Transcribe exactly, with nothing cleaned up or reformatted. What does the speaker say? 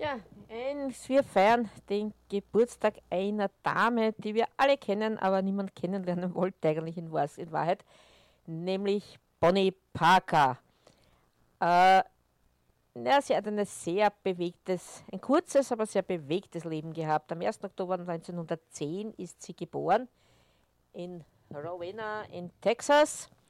Ja, ein, wir feiern den Geburtstag einer Dame, die wir alle kennen, aber niemand kennenlernen wollte eigentlich in, Wahr- in Wahrheit, nämlich Bonnie Parker. Äh, ja, sie hat ein sehr bewegtes, ein kurzes, aber sehr bewegtes Leben gehabt. Am ersten Oktober neunzehnhundertzehn ist sie geboren in Rowena in Texas.